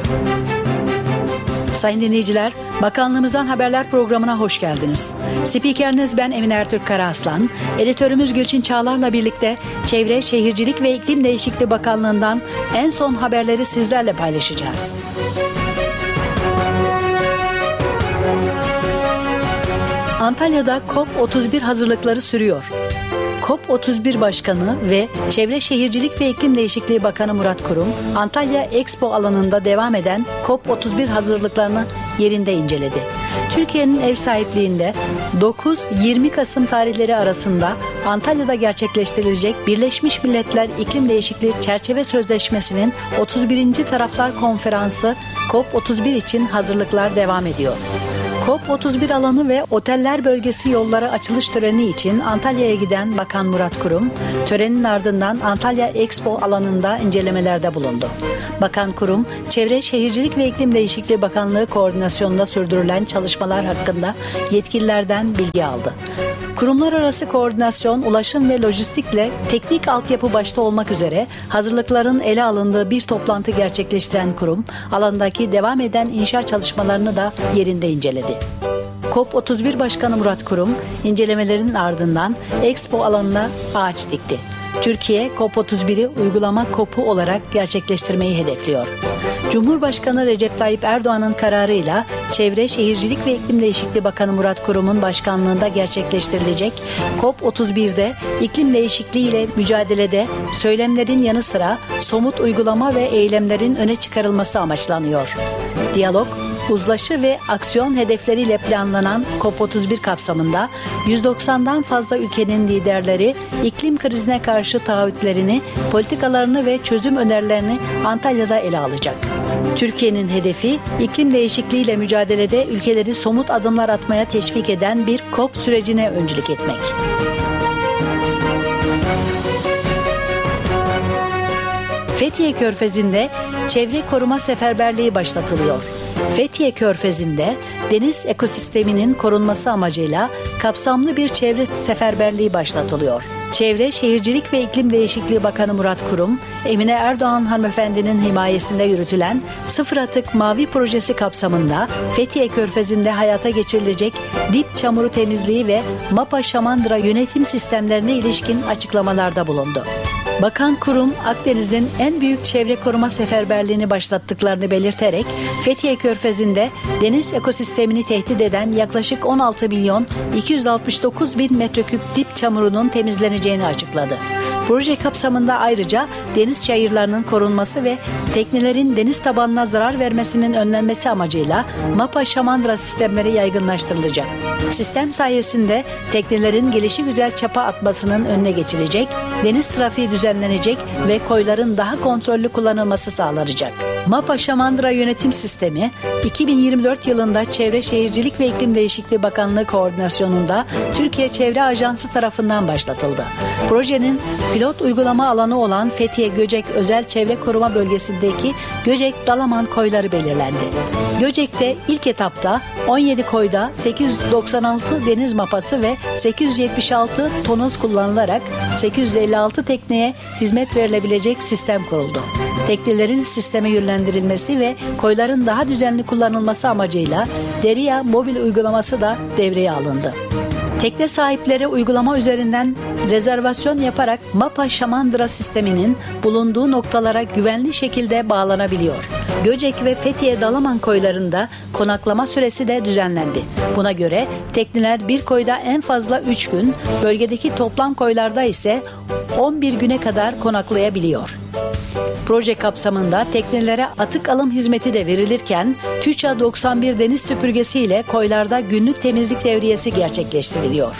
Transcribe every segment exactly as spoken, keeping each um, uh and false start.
Sayın dinleyiciler, Bakanlığımızdan Haberler programına hoş geldiniz. Spikeriniz ben Emine Ertürk Karaaslan, editörümüz Gülçin Çağlar'la birlikte Çevre, Şehircilik ve İklim Değişikliği Bakanlığı'ndan en son haberleri sizlerle paylaşacağız. Antalya'da COP otuz bir hazırlıkları sürüyor. COP otuz bir Başkanı ve Çevre Şehircilik ve İklim Değişikliği Bakanı Murat Kurum, Antalya Expo alanında devam eden COP otuz bir hazırlıklarını yerinde inceledi. Türkiye'nin ev sahipliğinde dokuz yirmi Kasım tarihleri arasında Antalya'da gerçekleştirilecek Birleşmiş Milletler İklim Değişikliği Çerçeve Sözleşmesi'nin otuz birinci Taraflar Konferansı COP otuz bir için hazırlıklar devam ediyor. COP otuz bir alanı ve oteller bölgesi yolları açılış töreni için Antalya'ya giden Bakan Murat Kurum, törenin ardından Antalya Expo alanında incelemelerde bulundu. Bakan Kurum, Çevre, Şehircilik ve İklim Değişikliği Bakanlığı koordinasyonunda sürdürülen çalışmalar hakkında yetkililerden bilgi aldı. Kurumlar arası koordinasyon, ulaşım ve lojistikle teknik altyapı başta olmak üzere hazırlıkların ele alındığı bir toplantı gerçekleştiren kurum, alandaki devam eden inşaat çalışmalarını da yerinde inceledi. COP otuz bir Başkanı Murat Kurum, incelemelerin ardından Expo alanına ağaç dikti. Türkiye, COP otuz biri uygulama COP'u olarak gerçekleştirmeyi hedefliyor. Cumhurbaşkanı Recep Tayyip Erdoğan'ın kararıyla Çevre, Şehircilik ve İklim Değişikliği Bakanı Murat Kurum'un başkanlığında gerçekleştirilecek COP otuz birde iklim değişikliği ile mücadelede söylemlerin yanı sıra somut uygulama ve eylemlerin öne çıkarılması amaçlanıyor. Diyalog, uzlaşı ve aksiyon hedefleriyle planlanan COP otuz bir kapsamında yüz doksandan fazla ülkenin liderleri iklim krizine karşı taahhütlerini, politikalarını ve çözüm önerilerini Antalya'da ele alacak. Türkiye'nin hedefi iklim değişikliğiyle mücadelede ülkeleri somut adımlar atmaya teşvik eden bir COP sürecine öncülük etmek. Fethiye Körfezi'nde çevre koruma seferberliği başlatılıyor. Fethiye Körfezi'nde deniz ekosisteminin korunması amacıyla kapsamlı bir çevre seferberliği başlatılıyor. Çevre, Şehircilik ve İklim Değişikliği Bakanı Murat Kurum, Emine Erdoğan hanımefendinin himayesinde yürütülen Sıfır Atık Mavi Projesi kapsamında Fethiye Körfezi'nde hayata geçirilecek dip çamuru temizliği ve MAPA Şamandıra yönetim sistemlerine ilişkin açıklamalarda bulundu. Bakan Kurum, Akdeniz'in en büyük çevre koruma seferberliğini başlattıklarını belirterek Fethiye Körfezi'nde deniz ekosistemini tehdit eden yaklaşık on altı milyon iki yüz altmış dokuz bin metreküp dip çamurunun temizleneceğini açıkladı. Proje kapsamında ayrıca deniz çayırlarının korunması ve teknelerin deniz tabanına zarar vermesinin önlenmesi amacıyla MAPA Şamandıra sistemleri yaygınlaştırılacak. Sistem sayesinde teknelerin gelişigüzel çapa atmasının önüne geçilecek, deniz trafiği düzenlenecek ve koyların daha kontrollü kullanılması sağlanacak. MAPA Şamandıra Yönetim Sistemi, iki bin yirmi dört yılında Çevre, Şehircilik ve İklim Değişikliği Bakanlığı koordinasyonunda Türkiye Çevre Ajansı tarafından başlatıldı. Projenin pilot uygulama alanı olan Fethiye Göcek Özel Çevre Koruma Bölgesi'ndeki Göcek Dalaman koyları belirlendi. Göcek'te ilk etapta on yedi koyda sekiz yüz doksan altı deniz mapası ve sekiz yüz yetmiş altı tonoz kullanılarak sekiz yüz elli altı tekneye hizmet verilebilecek sistem kuruldu. Teknelerin sisteme yönlendirilmesi ve koyların daha düzenli kullanılması amacıyla Deria mobil uygulaması da devreye alındı. Tekne sahipleri uygulama üzerinden rezervasyon yaparak MAPA Şamandıra sisteminin bulunduğu noktalara güvenli şekilde bağlanabiliyor. Göcek ve Fethiye Dalaman koylarında konaklama süresi de düzenlendi. Buna göre tekneler bir koyda en fazla üç gün, bölgedeki toplam koylarda ise on bir güne kadar konaklayabiliyor. Proje kapsamında teknelere atık alım hizmeti de verilirken TÜÇA doksan bir deniz süpürgesi ile koylarda günlük temizlik devriyesi gerçekleştiriliyor.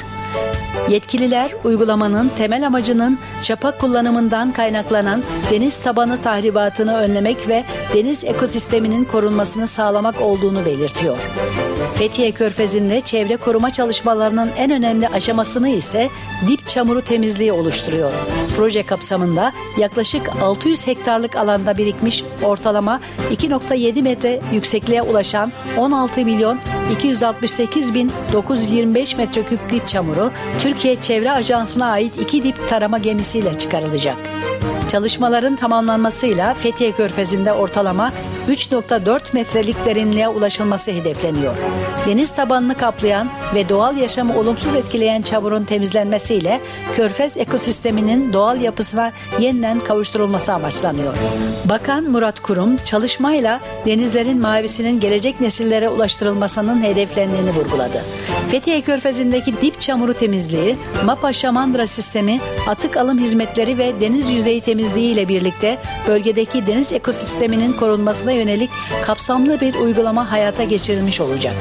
Yetkililer uygulamanın temel amacının çapa kullanımından kaynaklanan deniz tabanı tahribatını önlemek ve deniz ekosisteminin korunmasını sağlamak olduğunu belirtiyor. Fethiye Körfezi'nde çevre koruma çalışmalarının en önemli aşamasını ise dip çamuru temizliği oluşturuyor. Proje kapsamında yaklaşık altı yüz hektarlık alanda birikmiş ortalama iki virgül yedi metre yüksekliğe ulaşan on altı milyon iki yüz altmış sekiz bin dokuz yüz yirmi beş metreküp dip çamuru Türkiye Çevre Ajansı'na ait iki dip tarama gemisiyle çıkarılacak. Çalışmaların tamamlanmasıyla Fethiye Körfezi'nde ortalama üç nokta dört metrelik derinliğe ulaşılması hedefleniyor. Deniz tabanını kaplayan ve doğal yaşamı olumsuz etkileyen çamurun temizlenmesiyle Körfez ekosisteminin doğal yapısına yeniden kavuşturulması amaçlanıyor. Bakan Murat Kurum, çalışmayla denizlerin mavisinin gelecek nesillere ulaştırılmasının hedeflendiğini vurguladı. Fethiye Körfezi'ndeki dip çamuru temizliği, MAPA Şamandıra sistemi, atık alım hizmetleri ve deniz yüzeyi temizliği ile birlikte bölgedeki deniz ekosisteminin korunmasına yönelik kapsamlı bir uygulama hayata geçirilmiş olacak.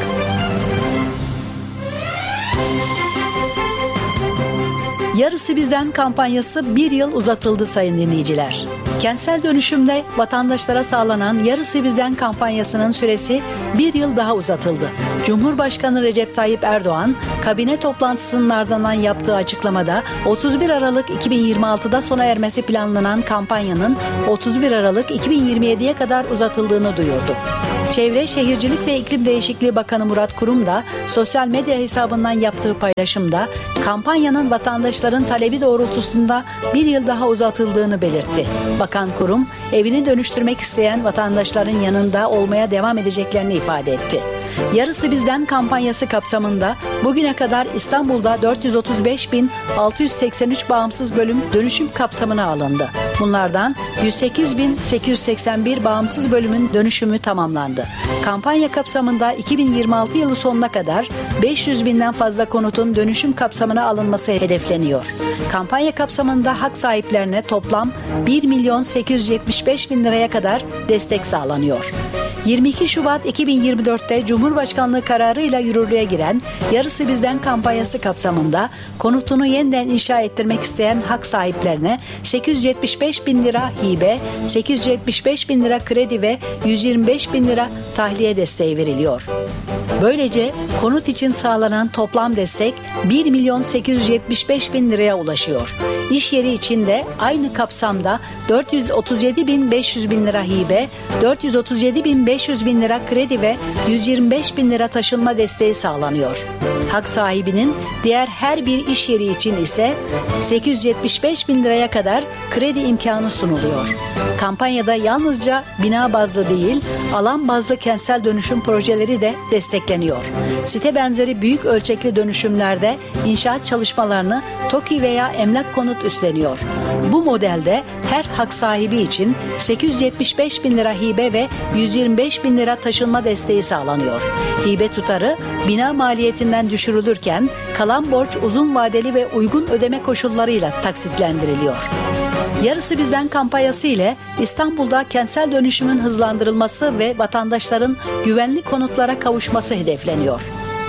Yarısı Bizden kampanyası bir yıl uzatıldı sayın dinleyiciler. Kentsel dönüşümde vatandaşlara sağlanan Yarısı Bizden kampanyasının süresi bir yıl daha uzatıldı. Cumhurbaşkanı Recep Tayyip Erdoğan, kabine toplantısının ardından yaptığı açıklamada otuz bir Aralık iki bin yirmi altıda sona ermesi planlanan kampanyanın otuz bir Aralık iki bin yirmi yediye kadar uzatıldığını duyurdu. Çevre, Şehircilik ve İklim Değişikliği Bakanı Murat Kurum da sosyal medya hesabından yaptığı paylaşımda kampanyanın vatandaşların talebi doğrultusunda bir yıl daha uzatıldığını belirtti. Bakan Kurum, evini dönüştürmek isteyen vatandaşların yanında olmaya devam edeceklerini ifade etti. Yarısı Bizden kampanyası kapsamında bugüne kadar İstanbul'da dört yüz otuz beş bin altı yüz seksen üç bağımsız bölüm dönüşüm kapsamına alındı. Bunlardan yüz sekiz bin sekiz yüz seksen bir bağımsız bölümün dönüşümü tamamlandı. Kampanya kapsamında iki bin yirmi altı yılı sonuna kadar beş yüz binden fazla konutun dönüşüm kapsamına alınması hedefleniyor. Kampanya kapsamında hak sahiplerine toplam bir milyon sekiz yüz yetmiş beş bin liraya kadar destek sağlanıyor. yirmi iki Şubat iki bin yirmi dörtte Cumhurbaşkanlığı kararıyla yürürlüğe giren Yarısı Bizden kampanyası kapsamında konutunu yeniden inşa ettirmek isteyen hak sahiplerine sekiz yüz yetmiş beş bin lira hibe, sekiz yüz yetmiş beş bin lira kredi ve yüz yirmi beş bin lira tahliye desteği veriliyor. Böylece konut için sağlanan toplam destek bir milyon sekiz yüz yetmiş beş bin liraya ulaşıyor. İş yeri için de aynı kapsamda dört yüz otuz yedi bin beş yüz bin lira hibe, dört yüz otuz yedi bin beş yüz bin lira kredi ve yüz yirmi beş bin lira taşınma desteği sağlanıyor. Hak sahibinin diğer her bir iş yeri için ise sekiz yüz yetmiş beş bin liraya kadar kredi imkanı sunuluyor. Kampanyada yalnızca bina bazlı değil, alan bazlı kentsel dönüşüm projeleri de destekleniyor. Site benzeri büyük ölçekli dönüşümlerde inşaat çalışmalarını TOKİ veya Emlak Konut üstleniyor. Bu modelde her hak sahibi için sekiz yüz yetmiş beş bin lira hibe ve yüz yirmi beş bin lira taşınma desteği sağlanıyor. Hibe tutarı bina maliyetinden düşürülürken kalan borç uzun vadeli ve uygun ödeme koşullarıyla taksitlendiriliyor. Yarısı Bizden kampanyası ile İstanbul'da kentsel dönüşümün hızlandırılması ve vatandaşların güvenli konutlara kavuşması hedefleniyor.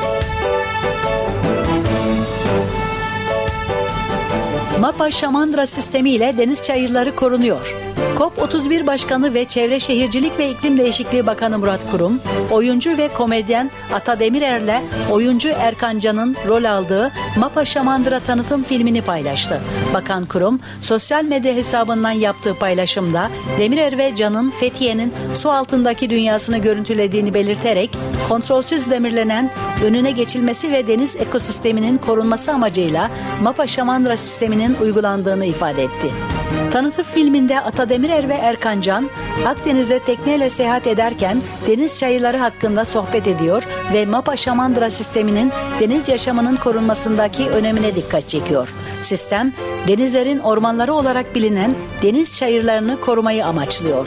MAPA Şamandıra sistemi ile deniz çayırları korunuyor. COP otuz bir Başkanı ve Çevre Şehircilik ve İklim Değişikliği Bakanı Murat Kurum, oyuncu ve komedyen Ata Demirer'le oyuncu Erkan Can'ın rol aldığı MAPA Şamandıra tanıtım filmini paylaştı. Bakan Kurum, sosyal medya hesabından yaptığı paylaşımda Demirer ve Can'ın Fethiye'nin su altındaki dünyasını görüntülediğini belirterek, kontrolsüz demirlenen, önüne geçilmesi ve deniz ekosisteminin korunması amacıyla MAPA Şamandıra sisteminin uygulandığını ifade etti. Tanıtım filminde Ata Demirer ve Erkan Can, Akdeniz'de tekneyle seyahat ederken deniz çayırları hakkında sohbet ediyor ve MAPA Şamandıra sisteminin deniz yaşamının korunmasındaki önemine dikkat çekiyor. Sistem, denizlerin ormanları olarak bilinen deniz çayırlarını korumayı amaçlıyor.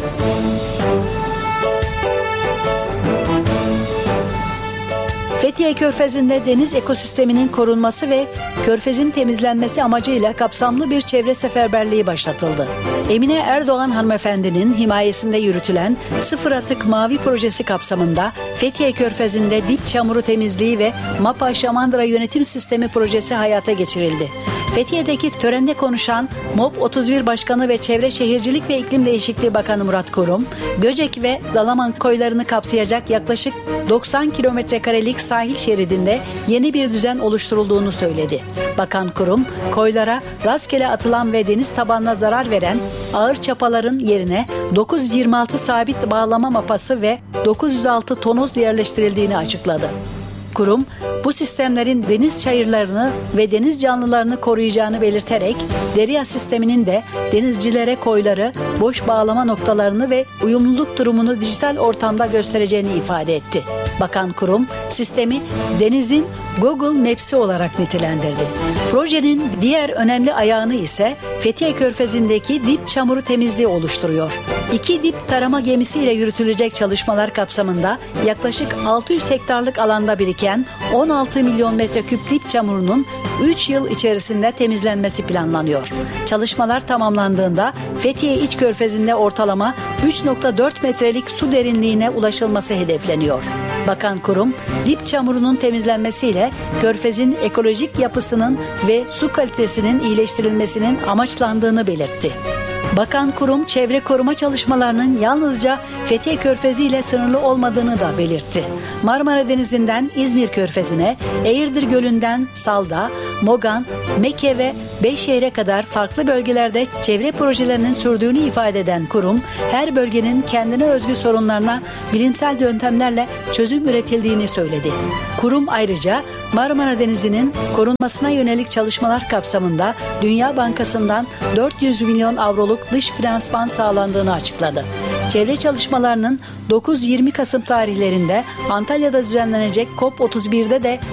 Fethiye Körfezi'nde deniz ekosisteminin korunması ve körfezin temizlenmesi amacıyla kapsamlı bir çevre seferberliği başlatıldı. Emine Erdoğan hanımefendinin himayesinde yürütülen Sıfır Atık Mavi projesi kapsamında Fethiye Körfezi'nde dip çamuru temizliği ve MAPA Şamandıra Yönetim Sistemi projesi hayata geçirildi. Fethiye'deki törende konuşan MOP otuz bir Başkanı ve Çevre Şehircilik ve İklim Değişikliği Bakanı Murat Kurum, Göcek ve Dalaman koylarını kapsayacak yaklaşık doksan kilometre karelik sahil şeridinde yeni bir düzen oluşturulduğunu söyledi. Bakan Kurum, koylara rastgele atılan ve deniz tabanına zarar veren ağır çapaların yerine dokuz yüz yirmi altı sabit bağlama mapası ve dokuz yüz altı tonoz yerleştirildiğini açıkladı. Kurum, bu sistemlerin deniz çayırlarını ve deniz canlılarını koruyacağını belirterek Deria sisteminin de denizcilere koyları, boş bağlama noktalarını ve uyumluluk durumunu dijital ortamda göstereceğini ifade etti. Bakan kurum sistemi denizin Google Maps'i olarak nitelendirdi. Projenin diğer önemli ayağını ise Fethiye Körfezi'ndeki dip çamuru temizliği oluşturuyor. İki dip tarama gemisiyle yürütülecek çalışmalar kapsamında yaklaşık altı yüz hektarlık alanda biriken on altı milyon metreküp dip çamurunun üç yıl içerisinde temizlenmesi planlanıyor. Çalışmalar tamamlandığında Fethiye İç Körfezi'nde ortalama üç nokta dört metrelik su derinliğine ulaşılması hedefleniyor. Bakan kurum, dip çamurunun temizlenmesiyle Körfez'in ekolojik yapısının ve su kalitesinin iyileştirilmesinin amaçlandığını belirtti. Bakan kurum, çevre koruma çalışmalarının yalnızca Fethiye Körfezi ile sınırlı olmadığını da belirtti. Marmara Denizi'nden İzmir Körfezi'ne, Eğirdir Gölü'nden Salda, Mogan, Mekke ve Beyşehir'e kadar farklı bölgelerde çevre projelerinin sürdüğünü ifade eden kurum, her bölgenin kendine özgü sorunlarına bilimsel yöntemlerle çözüm üretildiğini söyledi. Kurum ayrıca Marmara Denizi'nin korunmasına yönelik çalışmalar kapsamında Dünya Bankası'ndan dört yüz milyon avroluk dış finansman sağlandığını açıkladı. Çevre çalışmalarının dokuz yirmi Kasım tarihlerinde Antalya'da düzenlenecek COP otuz bir'de de